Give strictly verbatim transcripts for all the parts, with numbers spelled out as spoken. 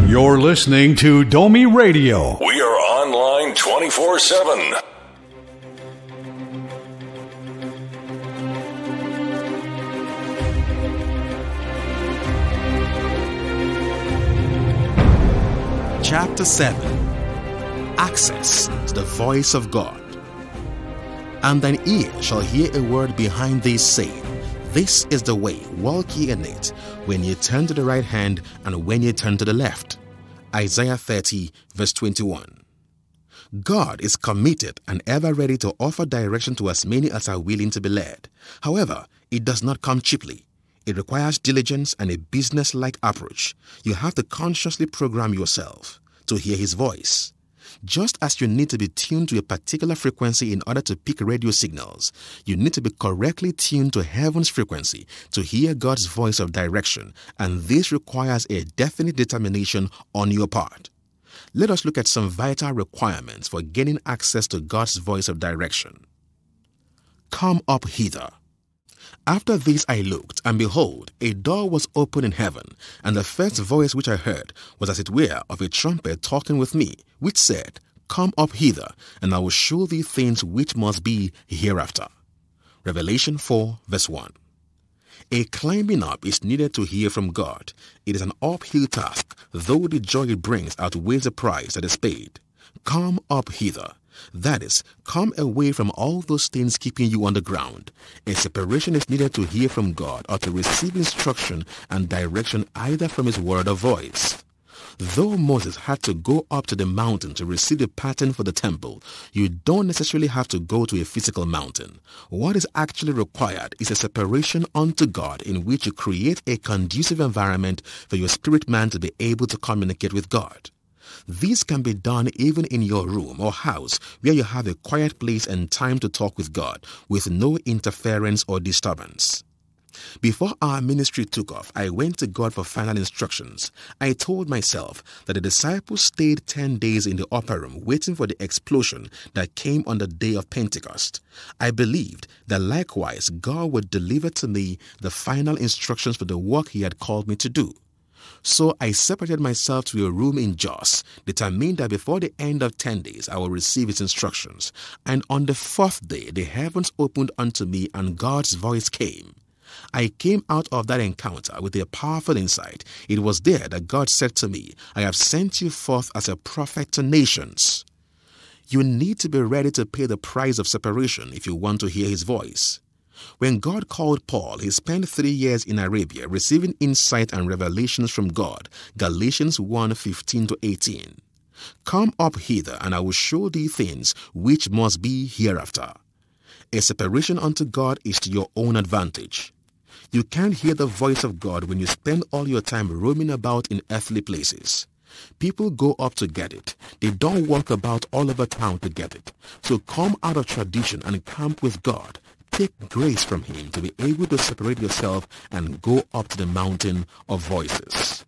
You're listening to Domi Radio. We are online twenty-four seven. Chapter seven. Access to the voice of God. And thine ear shall hear a word behind thee saying, This is the way, walk ye in it, when ye turn to the right hand and when ye turn to the left. Isaiah thirty, verse twenty-one. God is committed and ever ready to offer direction to as many as are willing to be led. However, it does not come cheaply. It requires diligence and a business-like approach. You have to consciously program yourself to hear His voice. Just as you need to be tuned to a particular frequency in order to pick radio signals, you need to be correctly tuned to heaven's frequency to hear God's voice of direction, and this requires a definite determination on your part. Let us look at some vital requirements for gaining access to God's voice of direction. Come up hither. After this I looked, and behold, a door was opened in heaven, and the first voice which I heard was as it were of a trumpet talking with me, which said, Come up hither, and I will show thee things which must be hereafter. Revelation four, verse one. A climbing up is needed to hear from God. It is an uphill task, though the joy it brings outweighs the price that is paid. Come up hither. That is, come away from all those things keeping you on the ground. A separation is needed to hear from God or to receive instruction and direction either from His word or voice. Though Moses had to go up to the mountain to receive the pattern for the temple, you don't necessarily have to go to a physical mountain. What is actually required is a separation unto God in which you create a conducive environment for your spirit man to be able to communicate with God. This can be done even in your room or house where you have a quiet place and time to talk with God with no interference or disturbance. Before our ministry took off, I went to God for final instructions. I told myself that the disciples stayed ten days in the upper room waiting for the explosion that came on the day of Pentecost. I believed that likewise God would deliver to me the final instructions for the work He had called me to do. So I separated myself to a room in Jos, determined that before the end of ten days I will receive His instructions. And on the fourth day the heavens opened unto me and God's voice came. I came out of that encounter with a powerful insight. It was there that God said to me, I have sent you forth as a prophet to nations. You need to be ready to pay the price of separation if you want to hear His voice. When God called Paul, he spent three years in Arabia receiving insight and revelations from God. Galatians one, fifteen to eighteen. Come up hither, and I will show thee things which must be hereafter. A separation unto God is to your own advantage. You can't hear the voice of God when you spend all your time roaming about in earthly places. People go up to get it. They don't walk about all over town to get it. So come out of tradition and camp with God. Take grace from Him to be able to separate yourself and go up to the mountain of voices.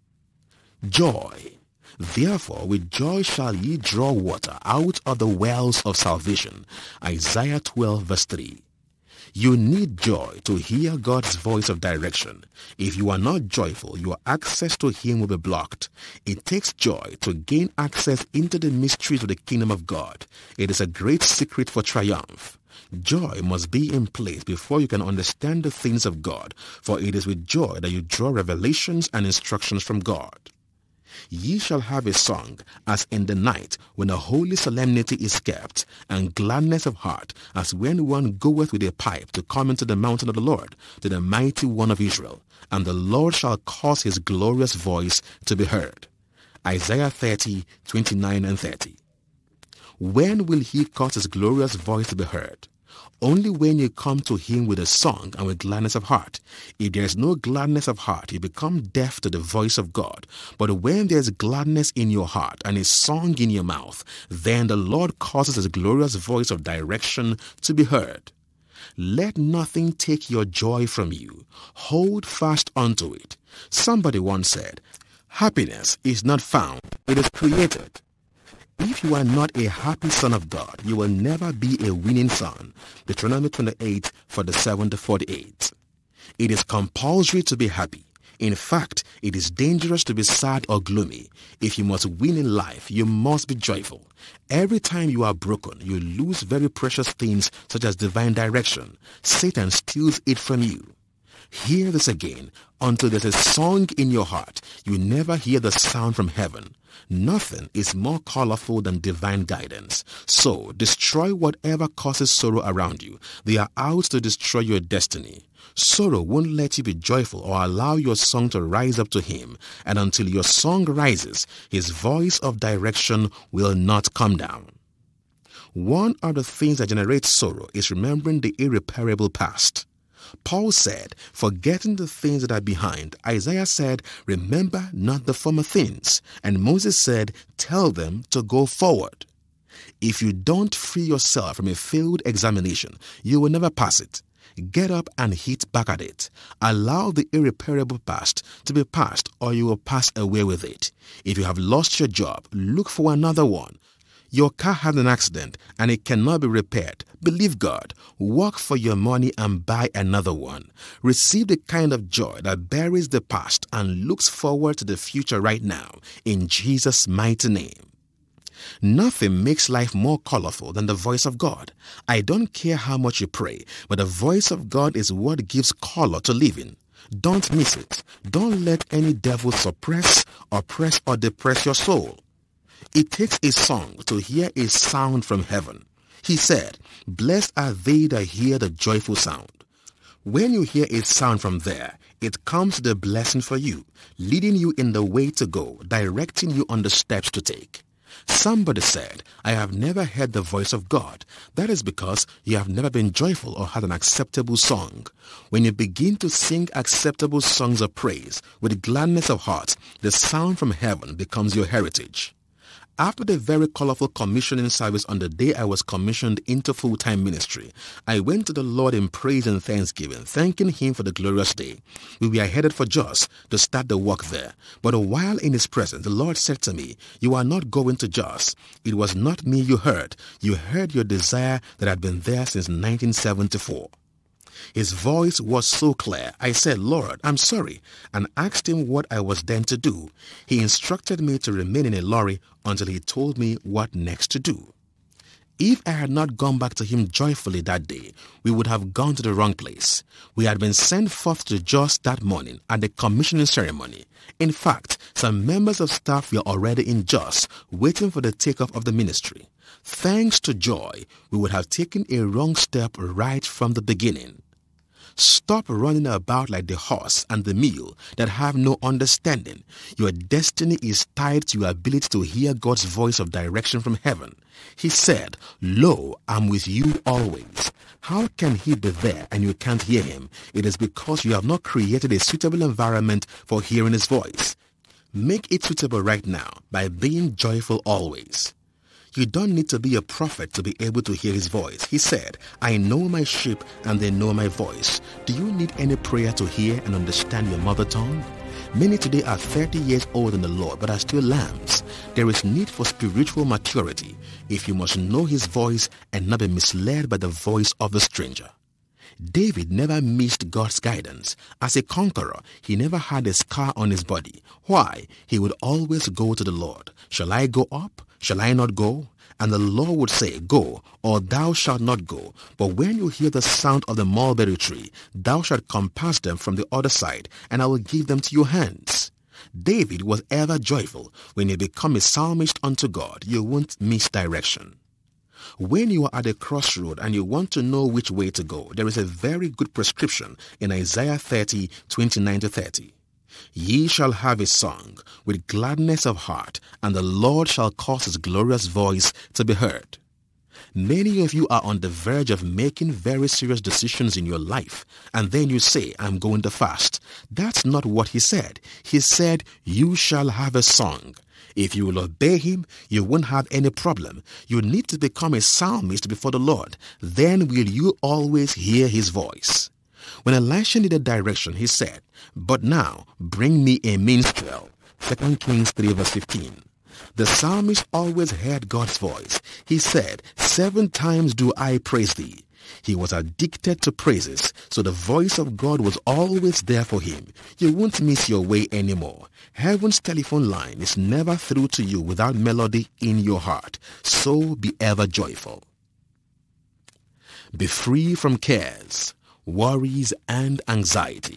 Joy. Therefore with joy shall ye draw water out of the wells of salvation. Isaiah twelve, verse three. You need joy to hear God's voice of direction. If you are not joyful, your access to Him will be blocked. It takes joy to gain access into the mysteries of the kingdom of God. It is a great secret for triumph. Joy must be in place before you can understand the things of God, for it is with joy that you draw revelations and instructions from God. Ye shall have a song as in the night when a holy solemnity is kept, and gladness of heart as when one goeth with a pipe to come into the mountain of the Lord, to the mighty one of Israel, and the Lord shall cause His glorious voice to be heard. Isaiah thirty, twenty-nine and thirty. When will He cause His glorious voice to be heard? Only when you come to Him with a song and with gladness of heart. If there is no gladness of heart, you become deaf to the voice of God. But when there is gladness in your heart and a song in your mouth, then the Lord causes His glorious voice of direction to be heard. Let nothing take your joy from you. Hold fast unto it. Somebody once said, happiness is not found, it is created. If you are not a happy son of God, you will never be a winning son. Deuteronomy twenty-eight, forty-seven to forty-eight. It is compulsory to be happy. In fact, it is dangerous to be sad or gloomy. If you must win in life, you must be joyful. Every time you are broken, you lose very precious things such as divine direction. Satan steals it from you. Hear this again. Until there's a song in your heart, you never hear the sound from heaven. Nothing is more colorful than divine guidance. So, destroy whatever causes sorrow around you. They are out to destroy your destiny. Sorrow won't let you be joyful or allow your song to rise up to him. And until your song rises, his voice of direction will not come down. One of the things that generates sorrow is remembering the irreparable past. Paul said, forgetting the things that are behind. Isaiah said, remember not the former things. And Moses said, tell them to go forward. If you don't free yourself from a failed examination, you will never pass it. Get up and hit back at it. Allow the irreparable past to be past, or you will pass away with it. If you have lost your job, look for another one. Your car had an accident and it cannot be repaired. Believe God. Work for your money and buy another one. Receive the kind of joy that buries the past and looks forward to the future right now. In Jesus' mighty name. Nothing makes life more colorful than the voice of God. I don't care how much you pray, but the voice of God is what gives color to living. Don't miss it. Don't let any devil suppress, oppress, or depress your soul. It takes a song to hear a sound from heaven. He said, blessed are they that hear the joyful sound. When you hear a sound from there, it comes the blessing for you, leading you in the way to go, directing you on the steps to take. Somebody said, I have never heard the voice of God. That is because you have never been joyful or had an acceptable song. When you begin to sing acceptable songs of praise with gladness of heart, the sound from heaven becomes your heritage. After the very colorful commissioning service on the day I was commissioned into full-time ministry, I went to the Lord in praise and thanksgiving, thanking him for the glorious day. We were headed for Jos to start the work there. But while in his presence, the Lord said to me, you are not going to Jos. It was not me you heard. You heard your desire that had been there since nineteen seventy-four. His voice was so clear. I said, Lord, I'm sorry, and asked him what I was then to do. He instructed me to remain in a lorry until he told me what next to do. If I had not gone back to him joyfully that day, we would have gone to the wrong place. We had been sent forth to Jos that morning at the commissioning ceremony. In fact, some members of staff were already in Jos, waiting for the takeoff of the ministry. Thanks to joy, we would have taken a wrong step right from the beginning. Stop running about like the horse and the mule that have no understanding. Your destiny is tied to your ability to hear God's voice of direction from heaven. He said, lo, I'm with you always. How can he be there and you can't hear him? It is because you have not created a suitable environment for hearing his voice. Make it suitable right now by being joyful always. You don't need to be a prophet to be able to hear his voice. He said, I know my sheep and they know my voice. Do you need any prayer to hear and understand your mother tongue? Many today are thirty years old in the Lord but are still lambs. There is need for spiritual maturity if you must know his voice and not be misled by the voice of a stranger. David never missed God's guidance. As a conqueror, he never had a scar on his body. Why? He would always go to the Lord. Shall I go up? Shall I not go? And the Lord would say, go, or thou shalt not go. But when you hear the sound of the mulberry tree, thou shalt compass them from the other side, and I will give them to your hands. David was ever joyful. When you become a psalmist unto God, you won't miss direction. When you are at a crossroad and you want to know which way to go, there is a very good prescription in Isaiah thirty, twenty-nine to thirty. Ye shall have a song with gladness of heart, and the Lord shall cause his glorious voice to be heard. Many of you are on the verge of making very serious decisions in your life, and then you say, I'm going to fast. That's not what he said. He said, you shall have a song. If you will obey him, you won't have any problem. You need to become a psalmist before the Lord. Then will you always hear his voice. When Elisha needed direction, he said, but now bring me a minstrel. Second Kings three verse fifteen. The psalmist always heard God's voice. He said, seven times do I praise thee. He was addicted to praises, so the voice of God was always there for him. You won't miss your way anymore. Heaven's telephone line is never through to you without melody in your heart. So be ever joyful. Be free from cares, worries, and anxiety.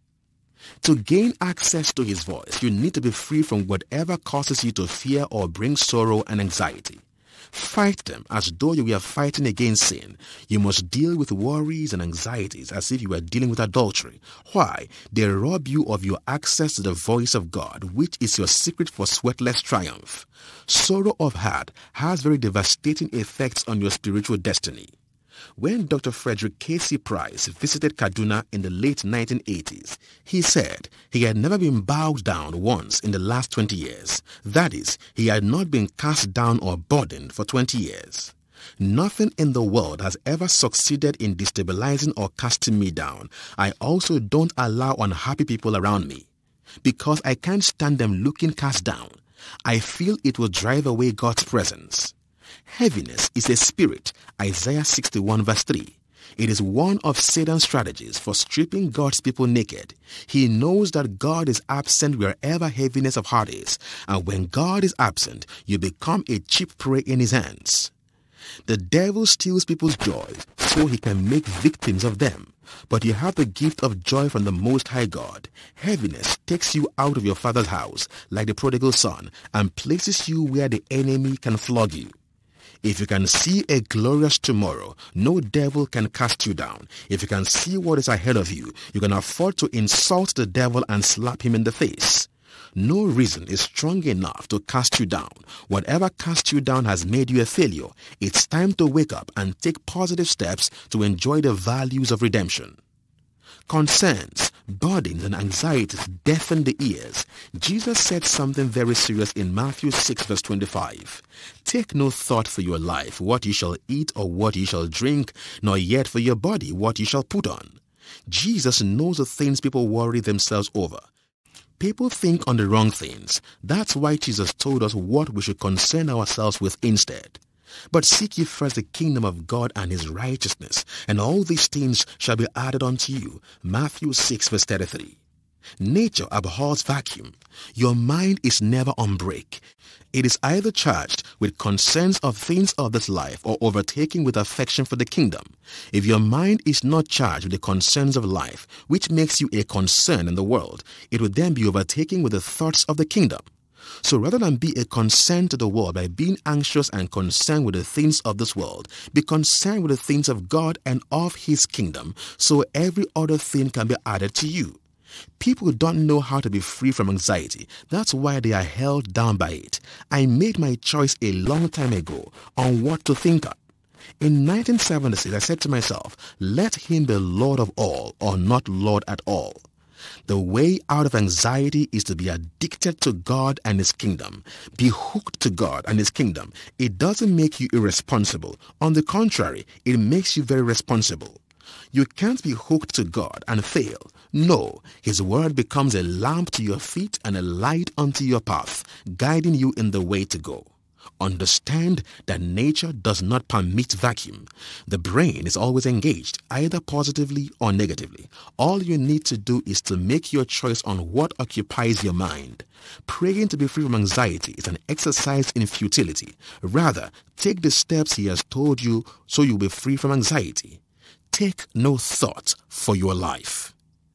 To gain access to his voice, you need to be free from whatever causes you to fear or bring sorrow and anxiety. Fight them as though you were fighting against sin. You must deal with worries and anxieties as if you were dealing with adultery. Why? They rob you of your access to the voice of God, which is your secret for sweatless triumph. Sorrow of heart has very devastating effects on your spiritual destiny. When Doctor Frederick Casey Price visited Kaduna in the late nineteen eighties, he said he had never been bowed down once in the last twenty years. That is, he had not been cast down or burdened for twenty years. Nothing in the world has ever succeeded in destabilizing or casting me down. I also don't allow unhappy people around me, because I can't stand them looking cast down. I feel it will drive away God's presence. Heaviness is a spirit, Isaiah sixty-one verse three. It is one of Satan's strategies for stripping God's people naked. He knows that God is absent wherever heaviness of heart is, and when God is absent, you become a cheap prey in his hands. The devil steals people's joy so he can make victims of them. But you have the gift of joy from the Most High God. Heaviness takes you out of your father's house like the prodigal son and places you where the enemy can flog you. If you can see a glorious tomorrow, no devil can cast you down. If you can see what is ahead of you, you can afford to insult the devil and slap him in the face. No reason is strong enough to cast you down. Whatever cast you down has made you a failure. It's time to wake up and take positive steps to enjoy the values of redemption. Concerns, burdens, and anxieties deafen the ears. Jesus said something very serious in Matthew six verse twenty-five. Take no thought for your life, what you shall eat or what you shall drink, nor yet for your body, what you shall put on. Jesus knows the things people worry themselves over. People think on the wrong things. That's why Jesus told us what we should concern ourselves with instead. But seek ye first the kingdom of God and his righteousness, and all these things shall be added unto you. Matthew six verse thirty-three. Nature abhors vacuum. Your mind is never on break. It is either charged with concerns of things of this life or overtaken with affection for the kingdom. If your mind is not charged with the concerns of life, which makes you a concern in the world, it would then be overtaken with the thoughts of the kingdom. So rather than be a concern to the world by being anxious and concerned with the things of this world, be concerned with the things of God and of his kingdom, so every other thing can be added to you. People don't know how to be free from anxiety. That's why they are held down by it. I made my choice a long time ago on what to think of. In nineteen seventy-six, I said to myself, let him be Lord of all or not Lord at all. The way out of anxiety is to be addicted to God and his kingdom. Be hooked to God and his kingdom. It doesn't make you irresponsible. On the contrary, it makes you very responsible. You can't be hooked to God and fail. No, his word becomes a lamp to your feet and a light unto your path, guiding you in the way to go. Understand that nature does not permit vacuum. The brain is always engaged, either positively or negatively. All you need to do is to make your choice on what occupies your mind. Praying to be free from anxiety is an exercise in futility. Rather, take the steps he has told you so you'll be free from anxiety. Take no thought for your life.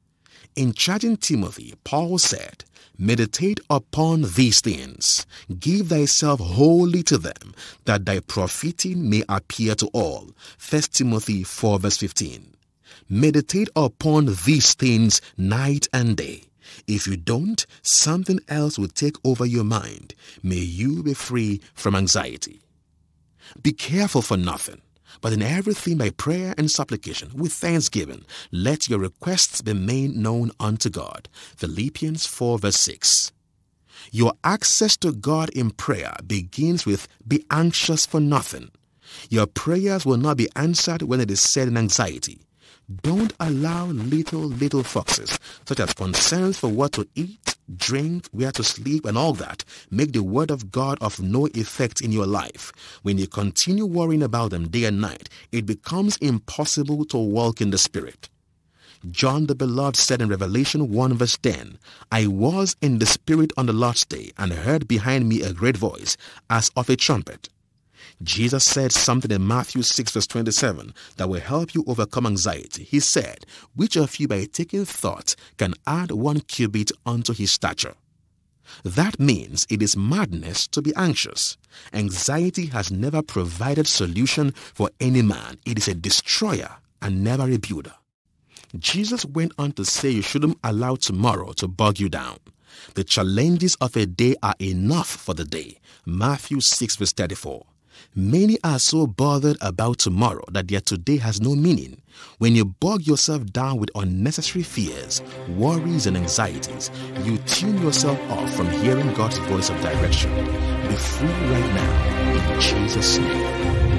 In charging Timothy, Paul said, meditate upon these things. Give thyself wholly to them, that thy profiting may appear to all. First Timothy four verse fifteen. Meditate upon these things night and day. If you don't, something else will take over your mind. May you be free from anxiety. Be careful for nothing, but in everything by prayer and supplication with thanksgiving, let your requests be made known unto God. Philippians four verse six. Your access to God in prayer begins with be anxious for nothing. Your prayers will not be answered when it is said in anxiety. Don't allow little, little foxes, such as concerns for what to eat, drink, where to sleep, and all that, make the word of God of no effect in your life. When you continue worrying about them day and night, it becomes impossible to walk in the Spirit. John the Beloved said in Revelation one verse ten, I was in the Spirit on the Lord's day, and heard behind me a great voice, as of a trumpet. Jesus said something in Matthew six verse twenty-seven that will help you overcome anxiety. He said, which of you by taking thought can add one cubit unto his stature? That means it is madness to be anxious. Anxiety has never provided solution for any man. It is a destroyer and never a builder. Jesus went on to say you shouldn't allow tomorrow to bog you down. The challenges of a day are enough for the day. Matthew six verse thirty-four. Many are so bothered about tomorrow that their today has no meaning. When you bog yourself down with unnecessary fears, worries, and anxieties, you tune yourself off from hearing God's voice of direction. Be free right now in Jesus' name.